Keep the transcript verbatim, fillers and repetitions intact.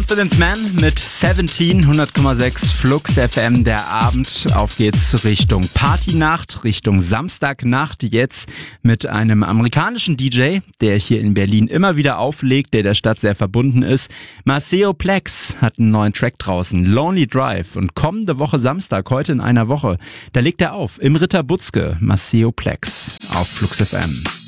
Confidence Man mit siebzehn, hundert Komma sechs Flux F M, der Abend. Auf geht's Richtung Partynacht, Richtung Samstagnacht. Jetzt mit einem amerikanischen D J, der hier in Berlin immer wieder auflegt, der der Stadt sehr verbunden ist. Maceo Plex hat einen neuen Track draußen, Lonely Drive. Und kommende Woche Samstag, heute in einer Woche, da legt er auf im Ritter Butzke. Maceo Plex auf Flux F M.